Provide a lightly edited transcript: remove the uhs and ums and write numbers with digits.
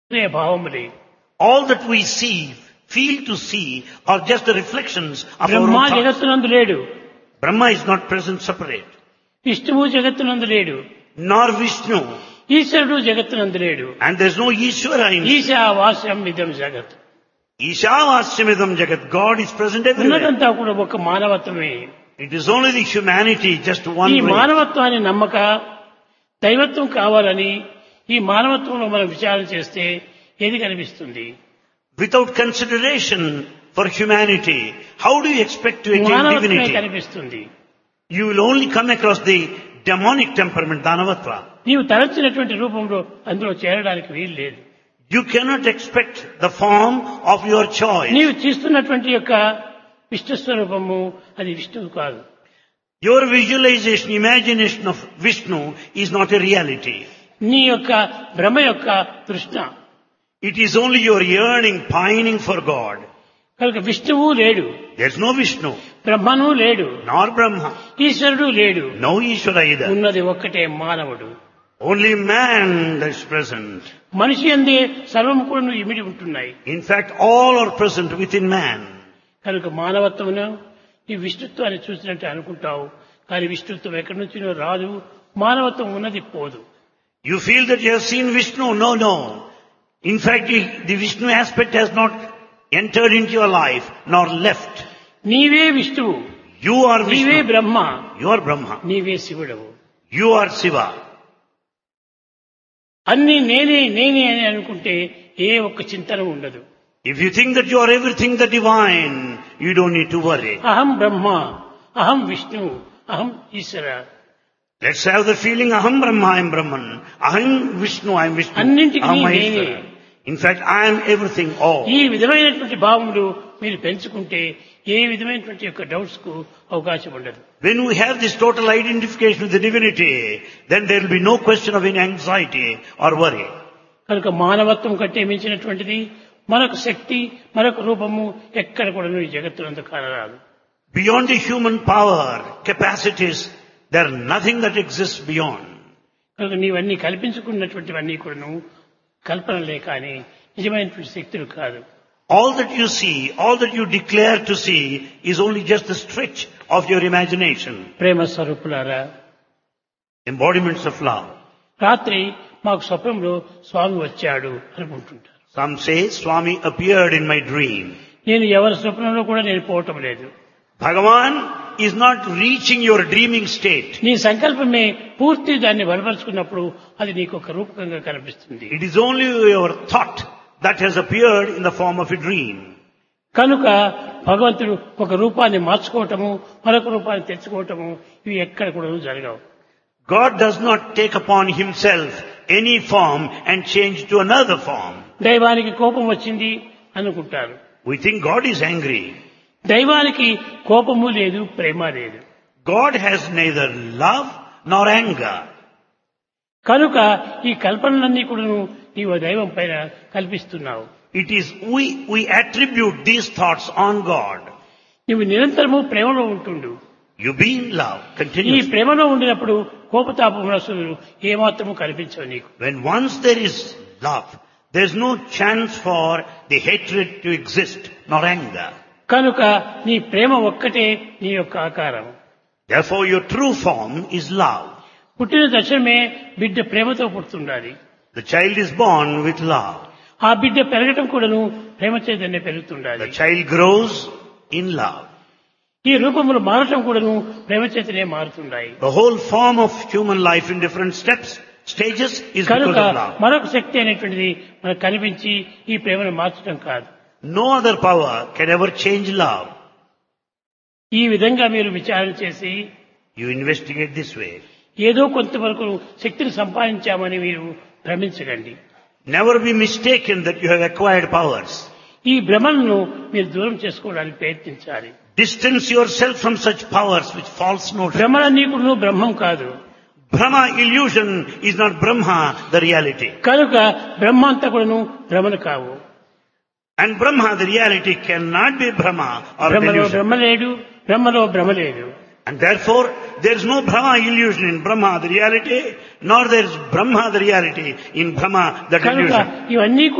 భావములే. All that we see, feel to see, are just the reflections of our Brahma own thoughts. జగత్తునందు లేడు, Brahma is not present separate, విష్ణువు జగత్తునందు లేడు, nor Vishnu, ఈశ్వరుడు జగత్తునందు లేడు. and there is no Ishvara in ఈశావాస్యం ఇదం జగత్. Ishavashyamidam Jagat. God is present everywhere. ఉన్నదంతా కూడా ఒక మానవత్వమే. It is only the humanity, just one ఈ way. మానవత్వాన్ని నమ్మక దైవత్వం కావాలని ఈ మానవత్వంలో మనం విచారణ చేస్తే ఏది కనిపిస్తుంది? Without consideration for humanity, how do you expect to attain మానవత్వమే divinity? కనిపిస్తుంది. You will only come across the demonic temperament, Danavatva. నీవు తలచినటువంటి రూపంలో అందులో చేరడానికి వీలు లేదు. You cannot expect the form of your choice. నీవు చూస్తున్నటువంటి యొక్క విష్ణు స్వరూపము అది విష్ణువు కాదు. Your visualization, imagination of Vishnu is not a reality. నీ యొక్క భ్రమ యొక్క తృష్ణ. It is only your yearning, pining for God. కనుక విష్ణువు లేడు, There is no Vishnu, బ్రహ్మను లేడు, nor Brahma, ఈశ్వరుడు లేడు. no Ishvara either. ఉన్నది ఒక్కటే మానవుడు. Only man that is present. మనిషి అందే సర్వము కూడా ఇమిడి ఉంటున్నాయి. In fact, all are present within man. కనుక మానవత్వమును ఈ విష్ణుత్వాన్ని చూసినట్టు అనుకుంటావు, కానీ విష్ణుత్వం ఎక్కడి నుంచినో రాదు, మానవత్వం ఉన్నది పోదు. You feel that you have seen Vishnu? No, no. In fact, the Vishnu aspect has not entered into your life, nor left. నీవే విష్ణువు, You are నీవే Vishnu. Brahma, You are Brahma. నీవే శివుడవు. You are Shiva. అన్ని నేనే నేనే అని అనుకుంటే ఏ ఒక్క చింతన ఉండదు. If you think that you are everything the divine, you don't need to worry. అహం బ్రహ్మ, అహం విష్ణు, అహం ఈశ్వర. Let's have the feeling, Aham Brahma, I am Brahman. Aham Vishnu, I am Vishnu. అన్నింటికీ Aham నేనే. Maheshwara. In fact, I am everything, all. ఈ విధమైనటువంటి భావములు మీరు పెంచుకుంటే ఏ విధమైనటువంటి యొక్క డౌట్స్ కు అవకాశం ఉండదు. When we have this total identification with the divinity, then there will be no question of any anxiety or worry. కనుక మానవత్వం కంటే మించినటువంటిది మరొక శక్తి, మరొక రూపము ఎక్కడ కూడా ఈ జగత్తునందు కానరాదు. Beyond the human power, capacities, there is nothing that exists beyond. కనుక నీవన్నీ కల్పించుకున్నటువంటివన్నీ కూడాను కల్పనలే కానీ నిజమైనటువంటి శక్తులు కాదు. All that you see, all that you declare to see is only just the stretch of your imagination. ప్రేమ స్వరూపులారా, Embodiments of love. రాత్రి మాకు స్వప్నంలో స్వామి వచ్చాడు అనుకుంటుంటారు. Some say, Swami appeared in my dream. నేను ఎవరి స్వప్నంలో కూడా నేను పోవటం లేదు. Bhagavan is not reaching your dreaming state. నీ సంకల్పమే పూర్తి దాన్ని బలపరుచుకున్నప్పుడు అది నీకు ఒక రూపకంగా కనిపిస్తుంది. It is only your thought that has appeared in the form of a dream. కనుక భగవంతుడు ఒక రూపాన్ని మార్చుకోవటము, మరొక రూపాన్ని తెచ్చుకోవటము ఇవి ఎక్కడ కూడా జరగవు. God does not take upon himself any form and change to another form. దైవానికి కోపం వచ్చింది అనుకుంటారు. We think God is angry. దైవానికి కోపము లేదు, ప్రేమ లేదు. God has neither love nor anger. కనుక ఈ కల్పనలన్నీ కూడా నీవు దైవం పైన కల్పిస్తున్నావు. It is we attribute these thoughts on God. నువ్వు నిరంతరము ప్రేమలో ఉంటుండు. You be in love ఈ continuously. ప్రేమలో ఉండినప్పుడు కోపతాపములు ఏమాత్రము కనిపించవు నీకు. When once there is love, there is no chance for the hatred to exist, nor anger. కనుక నీ ప్రేమ ఒక్కటే నీ యొక్క ఆకారం. Therefore your true form is love. పుట్టిన తక్షణమే బిడ్డ ప్రేమతో పుడుతుండాలి. The child is born with love. ఆ బిడ్డ పెరగటం కూడాను ప్రేమ చేతనే పెరుగుతుండాలి. The child grows in love. ఈ రూపములు మారటం కూడాను ప్రేమ చేతనే మారుతుండాయి. The whole form of human life in different stages is కనుక because of love. మరొక శక్తి అనేటువంటిది మనకు కనిపించి ఈ ప్రేమను మార్చడం కాదు. No other power can ever change love. ఈ విధంగా మీరు విచారణ చేసి You investigate this way. ఏదో కొంతవరకు శక్తిని సంపాదించామని మీరు భ్రమించకండి. Never be mistaken that you have acquired powers. ఈ భ్రమలను మీరు దూరం చేసుకోవడానికి ప్రయత్నించాలి. Distance yourself from such powers which false notion. భ్రమలన్నీ కూడా బ్రహ్మం కాదు. Brahma illusion is not Brahma, the reality. కనుక బ్రహ్మ అంతా కూడాను భ్రమలు కావు. And Brahma, the reality, cannot be Brahma or బ్రహ్మలో delusion. బ్రహ్మ లేడు, బ్రహ్మలో భ్రమ లేదు. And therefore, there is no Brahma illusion in Brahma, the reality, nor there is Brahma, the reality, in Brahma, the కనుక delusion. ఇవన్నీ